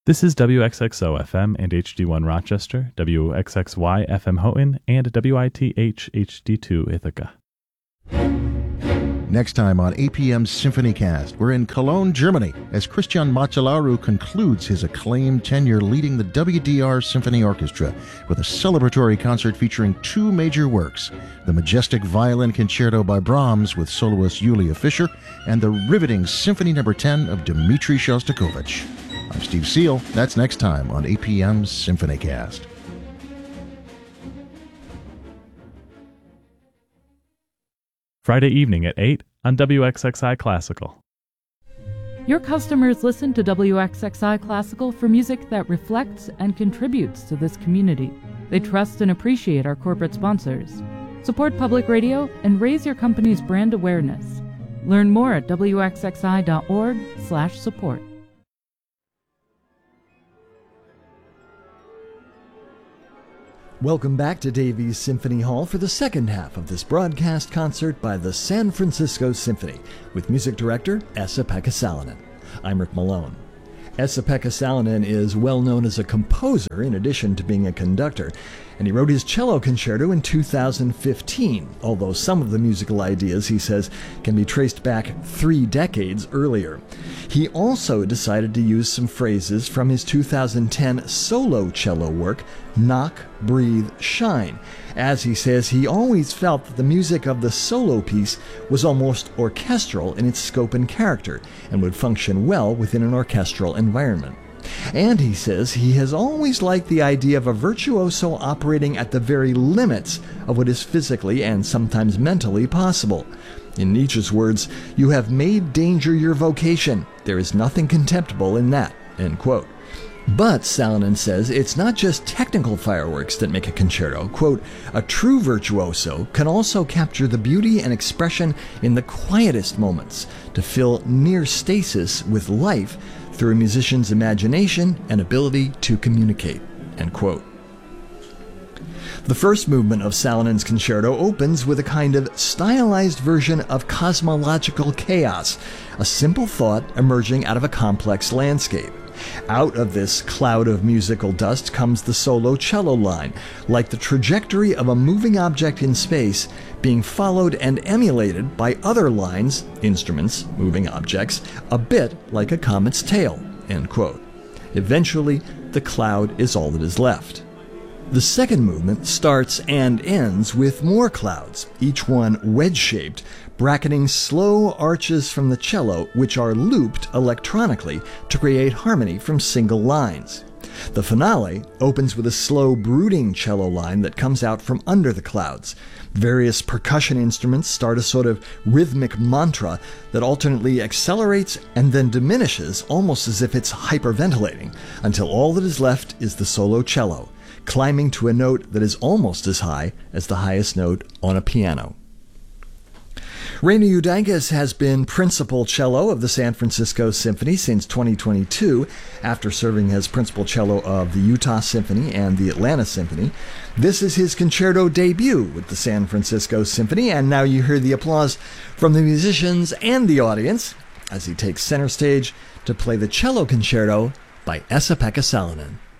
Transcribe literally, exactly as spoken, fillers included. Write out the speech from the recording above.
This is W X X O F M and H D one Rochester, W X X Y F M Houghton, and W I T H H D two Ithaca. Next time on A P M's SymphonyCast, we're in Cologne, Germany, as Christian Macellaro concludes his acclaimed tenure leading the W D R Symphony Orchestra with a celebratory concert featuring two major works, the majestic Violin Concerto by Brahms with soloist Yulia Fischer, and the riveting Symphony Number ten of Dmitri Shostakovich. I'm Steve Seal. That's next time on A P M's SymphonyCast. Friday evening at eight on W X X I Classical. Your customers listen to W X X I Classical for music that reflects and contributes to this community. They trust and appreciate our corporate sponsors. Support public radio and raise your company's brand awareness. Learn more at W X X I dot org slash support. Welcome back to Davies Symphony Hall for the second half of this broadcast concert by the San Francisco Symphony with music director Esa-Pekka Salonen. I'm Rick Malone. Esa-Pekka Salonen is well known as a composer in addition to being a conductor, and he wrote his cello concerto in two thousand fifteen, although some of the musical ideas, he says, can be traced back three decades earlier. He also decided to use some phrases from his two thousand ten solo cello work, Knock, Breathe, Shine, as he says he always felt that the music of the solo piece was almost orchestral in its scope and character, and would function well within an orchestral environment. And he says he has always liked the idea of a virtuoso operating at the very limits of what is physically and sometimes mentally possible. In Nietzsche's words, "You have made danger your vocation. There is nothing contemptible in that." End quote. But, Salonen says, it's not just technical fireworks that make a concerto. Quote, "A true virtuoso can also capture the beauty and expression in the quietest moments, to fill near stasis with life through a musician's imagination and ability to communicate." End quote. The first movement of Salonen's concerto opens with a kind of stylized version of cosmological chaos, a simple thought emerging out of a complex landscape. Out of this cloud of musical dust comes the solo cello line, like the trajectory of a moving object in space being followed and emulated by other lines, instruments, moving objects, a bit like a comet's tail. End quote. Eventually, the cloud is all that is left. The second movement starts and ends with more clouds, each one wedge-shaped, bracketing slow arches from the cello, which are looped electronically to create harmony from single lines. The finale opens with a slow, brooding cello line that comes out from under the clouds. Various percussion instruments start a sort of rhythmic mantra that alternately accelerates and then diminishes, almost as if it's hyperventilating, until all that is left is the solo cello, climbing to a note that is almost as high as the highest note on a piano. Reina Udankis has been principal cello of the San Francisco Symphony since twenty twenty-two, after serving as principal cello of the Utah Symphony and the Atlanta Symphony. This is his concerto debut with the San Francisco Symphony, and now you hear the applause from the musicians and the audience as he takes center stage to play the cello concerto by Esa-Pekka Salonen.